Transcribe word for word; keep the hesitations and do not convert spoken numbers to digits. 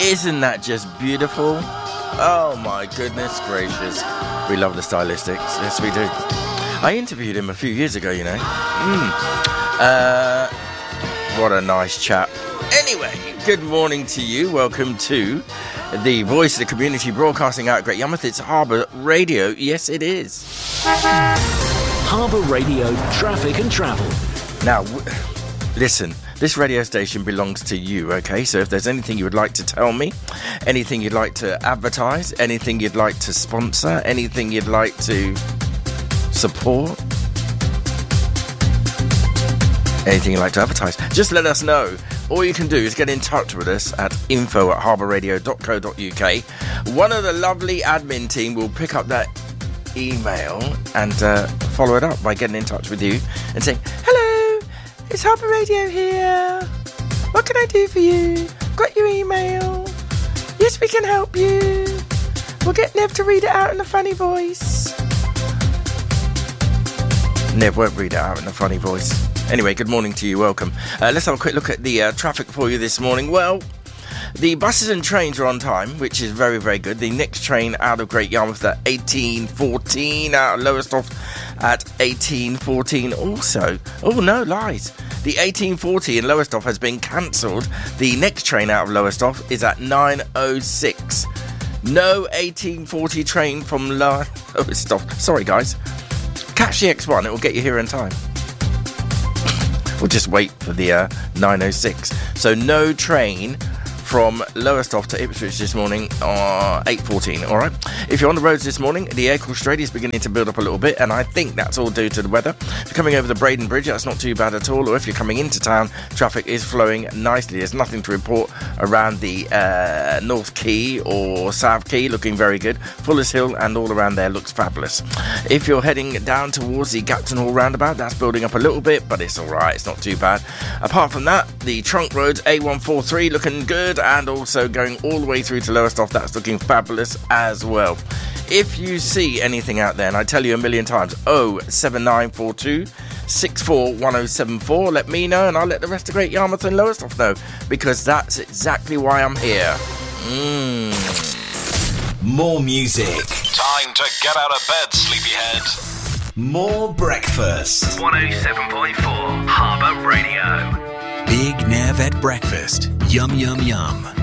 Isn't that just beautiful? Oh my goodness gracious. We love the Stylistics. Yes, we do. I interviewed him a few years ago, you know. Mm. Uh, what a nice chap. Anyway, good morning to you. Welcome to the voice of the community broadcasting out of Great Yarmouth. It's Harbour Radio. Yes, it is. Harbour Radio, traffic and travel. Now, w- listen, this radio station belongs to you, okay? So if there's anything you would like to tell me, anything you'd like to advertise, anything you'd like to sponsor, anything you'd like to support, anything you'd like to advertise, just let us know. All you can do is get in touch with us at info at harbour radio dot co dot uk. One of the lovely admin team will pick up that email and uh, follow it up by getting in touch with you and saying, hello, it's Harbour Radio here. What can I do for you? Got your email. Yes, we can help you. We'll get Nev to read it out in a funny voice. Nev won't read it out in a funny voice. Anyway, good morning to you, welcome. Uh, let's have a quick look at the uh, traffic for you this morning. Well, the buses and trains are on time, which is very, very good. The next train out of Great Yarmouth at eighteen fourteen, out of Lowestoft at eighteen fourteen also. Oh, no, lies. The eighteen forty in Lowestoft has been cancelled. The next train out of Lowestoft is at nine oh six. No eighteen forty train from Lo- Lowestoft. Sorry, guys. Catch the X one, it will get you here in time. We'll just wait for the uh, nine oh six. So no train from Lowestoft to Ipswich this morning, uh, eight fourteen, all right? If you're on the roads this morning, the Acle Strait is beginning to build up a little bit, and I think that's all due to the weather. If you're coming over the Braden Bridge, that's not too bad at all, or if you're coming into town, traffic is flowing nicely. There's nothing to report around the uh, North Quay or South Quay, looking very good. Fuller's Hill and all around there looks fabulous. If you're heading down towards the Gapton Hall roundabout, that's building up a little bit, but it's all right, it's not too bad. Apart from that, the trunk roads A one forty-three looking good, and also going all the way through to Lowestoft, that's looking fabulous as well. If you see anything out there, and I tell you a million times, oh seven nine four two six four one oh seven four, let me know, and I'll let the rest of Great Yarmouth and Lowestoft know, because that's exactly why I'm here. Mm. More music. Time to get out of bed, sleepyhead. More breakfast. one oh seven point four Harbour Radio. Big Nev at breakfast. Yum, yum, yum.